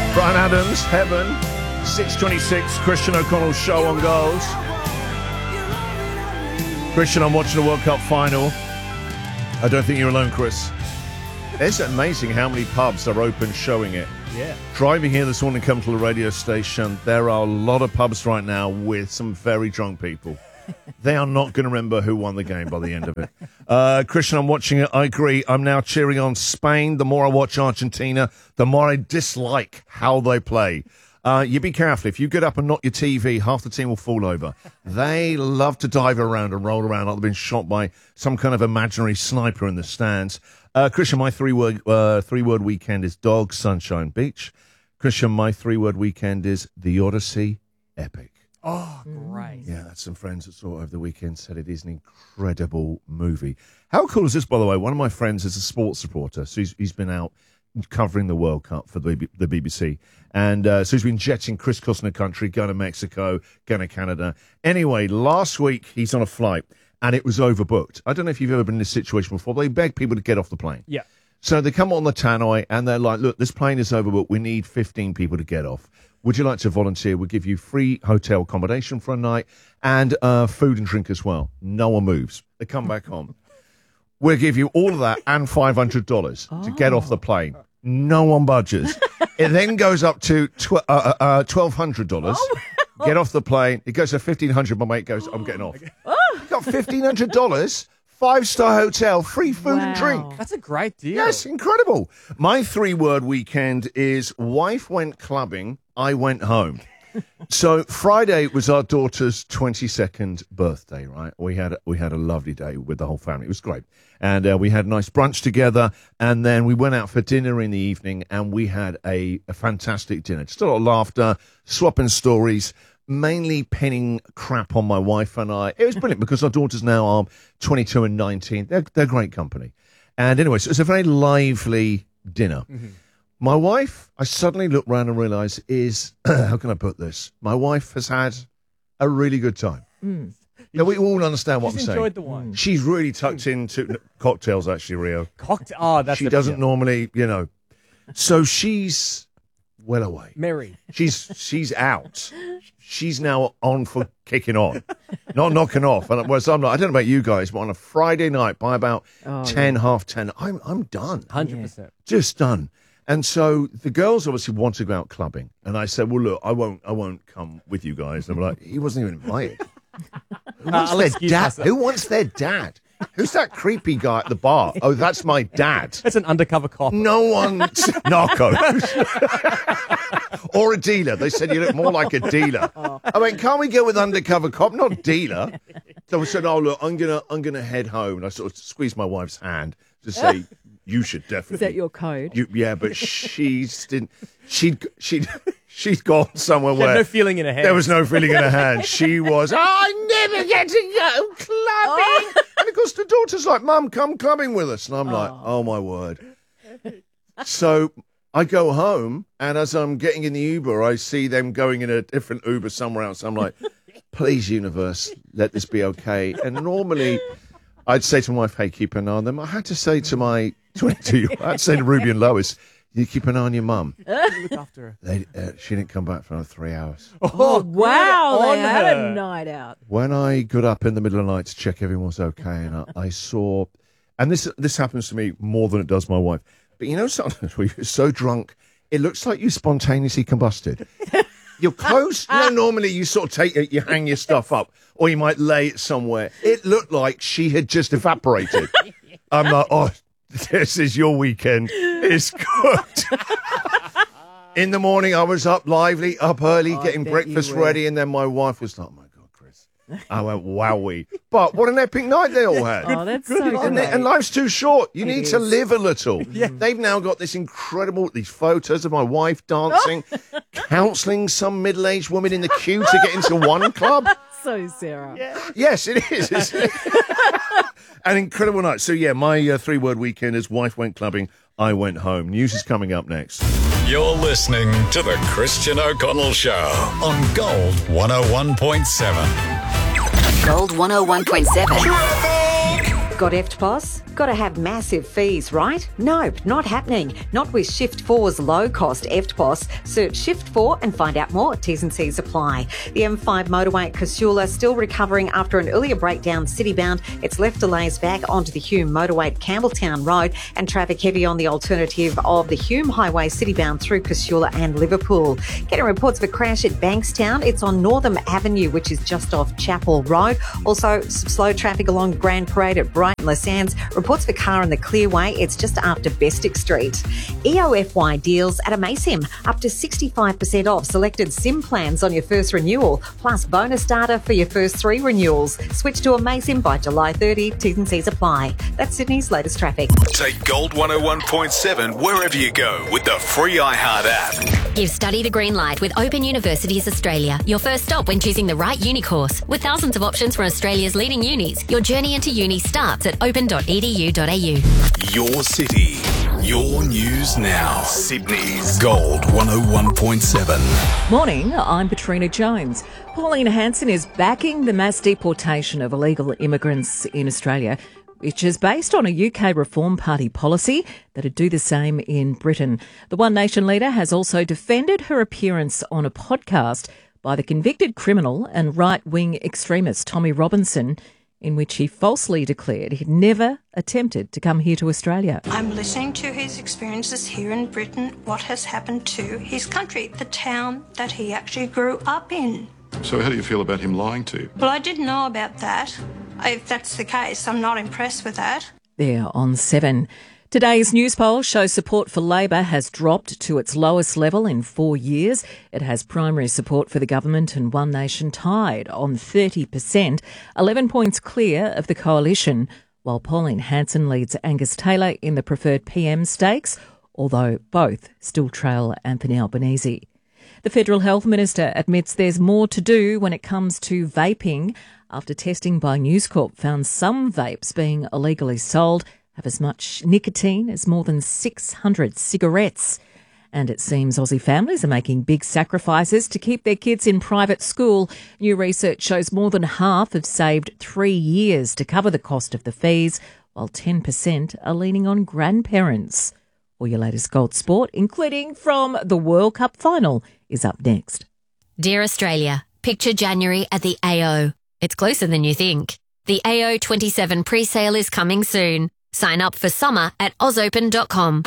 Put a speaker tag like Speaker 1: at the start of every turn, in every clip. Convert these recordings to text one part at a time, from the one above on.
Speaker 1: Brian Adams, Heaven, 6:26, Christian O'Connell show on Goals. Christian, I'm watching the World Cup final. I don't think you're alone, Chris. It's amazing how many pubs are open showing it.
Speaker 2: Yeah.
Speaker 1: Driving here this morning, come to the radio station, there are a lot of pubs right now with some very drunk people. They are not going to remember who won the game by the end of it. Christian, I'm watching it. I agree. I'm now cheering on Spain. The more I watch Argentina, the more I dislike how they play. You be careful. If you get up and knock your TV, half the team will fall over. They love to dive around and roll around like they've been shot by some kind of imaginary sniper in the stands. Christian, my three-word weekend is Dog, Sunshine, Beach. Christian, my three-word weekend is The Odyssey, Epic.
Speaker 2: Oh, great.
Speaker 1: Yeah, that's some friends that saw it over the weekend, said it is an incredible movie. How cool is this, by the way? One of my friends is a sports reporter, so he's been out covering the World Cup for the BBC. And so he's been jetting crisscrossing the country, going to Mexico, going to Canada. Anyway, last week he's on a flight and it was overbooked. I don't know if you've ever been in this situation before. They beg people to get off the plane.
Speaker 2: Yeah.
Speaker 1: So they come on the tannoy and they're like, look, this plane is overbooked. We need 15 people to get off. Would you like to volunteer? We'll give you free hotel accommodation for a night and food and drink as well. No one moves. They come back on. We'll give you all of that and $500 to get off the plane. No one budges. It then goes up to $1,200. Get off the plane. It goes to $1,500. My mate goes, I'm getting off. You got $1,500, 5-star hotel, free food and drink.
Speaker 2: That's a great deal.
Speaker 1: Yes, incredible. My three-word weekend is wife went clubbing, I went home. So Friday was our daughter's 22nd birthday, right? We had a lovely day with the whole family. It was great. And we had a nice brunch together, and then we went out for dinner in the evening, and we had a fantastic dinner. Just a lot of laughter, swapping stories, mainly pinning crap on my wife and I. It was brilliant because our daughters now are 22 and 19. They're great company. And anyway, so it was a very lively dinner. Mm-hmm. My wife, I suddenly looked around and realised is, how can I put this? My wife has had a really good time. Mm. Now, we all understand what I'm saying.
Speaker 2: She's enjoyed the wine.
Speaker 1: She's really tucked into cocktails, actually, Rio.
Speaker 2: That's
Speaker 1: she doesn't normally, So she's well away.
Speaker 2: Merry.
Speaker 1: She's out. She's now on for kicking on, not knocking off. And whereas I'm like, I don't know about you guys, but on a Friday night by about 10, half 10, I'm done.
Speaker 2: 100%.
Speaker 1: Just done. And so the girls obviously want to go out clubbing. And I said, well, look, I won't come with you guys. And they were like, he wasn't even invited. Who wants their dad? Who's that creepy guy at the bar? Oh, that's my dad.
Speaker 2: That's an undercover cop.
Speaker 1: No one's narco. Or a dealer. They said you look more like a dealer. I went, can't we go with undercover cop, not dealer? So I said, oh, look, I'm gonna head home. And I sort of squeezed my wife's hand to say, you should definitely.
Speaker 3: Is that your code?
Speaker 1: Yeah, but she'd gone somewhere where
Speaker 2: no feeling in her hand.
Speaker 1: There was no feeling in her hand. She was, I never get to go clubbing. And of course the daughter's like, Mum, come clubbing with us. And I'm like, oh my word. So I go home, and as I'm getting in the Uber, I see them going in a different Uber somewhere else. I'm like, please, universe, let this be okay. And normally I'd say to my wife, hey, keep an eye on them. I had to say to my 22-year-old, I had to say to Ruby and Lois, you keep an eye on your mum.
Speaker 2: Look after
Speaker 1: her. She didn't come back for another 3 hours.
Speaker 3: Oh, wow. They had a night out.
Speaker 1: When I got up in the middle of the night to check everyone was okay, and I saw, and this happens to me more than it does my wife, but sometimes when you're so drunk, it looks like you spontaneously combusted. Your clothes, normally you sort of you hang your stuff up, or you might lay it somewhere. It looked like she had just evaporated. I'm like, oh, this is your weekend. It's cooked. In the morning, I was up lively, up early, getting breakfast ready, and then my wife was like, oh my God, Chris. I went, wowee. But what an epic night they all had.
Speaker 3: Oh, that's so good.
Speaker 1: And life's too short. You need to live a little. Yeah. They've now got these photos of my wife dancing, counselling some middle-aged woman in the queue to get into one club.
Speaker 3: So Sarah. Yeah.
Speaker 1: Yes, it is. Isn't it? An incredible night. So, yeah, my three-word weekend is wife went clubbing, I went home. News is coming up next.
Speaker 4: You're listening to The Christian O'Connell Show on Gold 101.7.
Speaker 5: Gold 101.7. Got EFTPOS? Got to have massive fees, right? Nope, not happening. Not with Shift 4's low-cost EFTPOS. Search Shift 4 and find out more. T's and C's apply. The M5 motorway at Casula still recovering after an earlier breakdown city-bound. It's left delays back onto the Hume motorway at Campbelltown Road and traffic heavy on the alternative of the Hume Highway city-bound through Casula and Liverpool. Getting reports of a crash at Bankstown. It's on Northam Avenue, which is just off Chapel Road. Also, some slow traffic along Grand Parade at Brighton Les Sands. Reports of a car in the Clearway. It's just after Bestick Street. EOFY deals at Amasim. Up to 65% off selected SIM plans on your first renewal, plus bonus data for your first 3 renewals. Switch to Amasim by July 30. T's and C's apply. That's Sydney's latest traffic.
Speaker 6: Take Gold 101.7 wherever you go with the free iHeart app.
Speaker 7: Give study the green light with Open Universities Australia. Your first stop when choosing the right uni course. With thousands of options from Australia's leading unis, your journey into uni starts at open.edu.au.
Speaker 6: Your city, your news now. Sydney's Gold 101.7.
Speaker 3: Morning, I'm Katrina Jones. Pauline Hanson is backing the mass deportation of illegal immigrants in Australia, which is based on a UK Reform Party policy that would do the same in Britain. The One Nation leader has also defended her appearance on a podcast by the convicted criminal and right-wing extremist Tommy Robinson, in which he falsely declared he'd never attempted to come here to Australia.
Speaker 8: I'm listening to his experiences here in Britain, what has happened to his country, the town that he actually grew up in.
Speaker 9: So how do you feel about him lying to you?
Speaker 8: Well, I didn't know about that. If that's the case, I'm not impressed with that.
Speaker 3: There on 7. Today's news poll shows support for Labor has dropped to its lowest level in 4 years. It has primary support for the government and One Nation tied on 30%, 11 points clear of the coalition, while Pauline Hanson leads Angus Taylor in the preferred PM stakes, although both still trail Anthony Albanese. The Federal Health Minister admits there's more to do when it comes to vaping after testing by News Corp found some vapes being illegally sold have as much nicotine as more than 600 cigarettes. And it seems Aussie families are making big sacrifices to keep their kids in private school. New research shows more than half have saved 3 years to cover the cost of the fees, while 10% are leaning on grandparents. All your latest gold sport, including from the World Cup final, is up next.
Speaker 7: Dear Australia, picture January at the AO. It's closer than you think. The AO 27 pre-sale is coming soon. Sign up for summer at ausopen.com.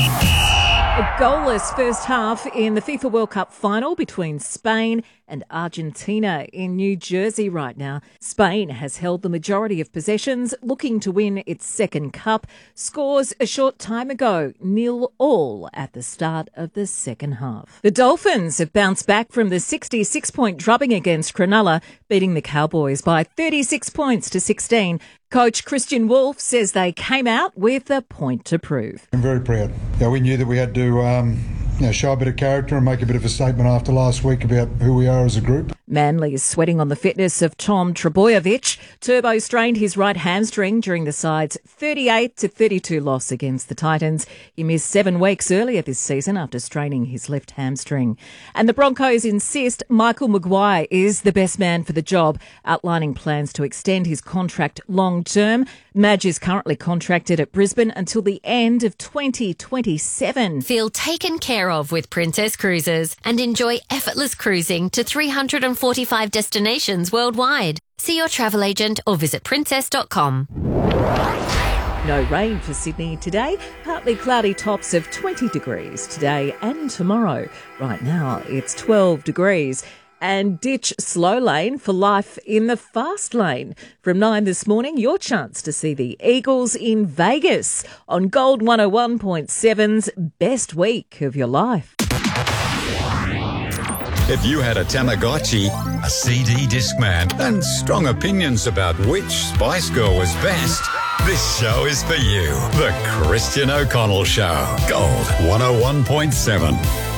Speaker 3: A goalless first half in the FIFA World Cup final between Spain and Argentina in New Jersey right now. Spain has held the majority of possessions, looking to win its second cup. Scores a short time ago, 0-0 at the start of the second half. The Dolphins have bounced back from the 66-point drubbing against Cronulla, beating the Cowboys by 36 points to 16. Coach Christian Wolf says they came out with a point to prove.
Speaker 10: I'm very proud. We knew that we had to show a bit of character and make a bit of a statement after last week about who we are as a group.
Speaker 3: Manly is sweating on the fitness of Tom Trebojevic. Turbo strained his right hamstring during the side's 38-32 loss against the Titans. He missed 7 weeks earlier this season after straining his left hamstring. And the Broncos insist Michael Maguire is the best man for the job, outlining plans to extend his contract long term. Madge is currently contracted at Brisbane until the end of 2027.
Speaker 7: Feel taken care of with Princess Cruises and enjoy effortless cruising to 345 destinations worldwide. See your travel agent or visit princess.com.
Speaker 3: No rain for Sydney today. Partly cloudy tops of 20 degrees today and tomorrow. Right now it's 12 degrees. And ditch slow lane for life in the fast lane. From 9 this morning, your chance to see the Eagles in Vegas on Gold 101.7's Best Week of Your Life.
Speaker 4: If you had a Tamagotchi, a CD Discman, and strong opinions about which Spice Girl was best, this show is for you. The Christian O'Connell Show. Gold 101.7.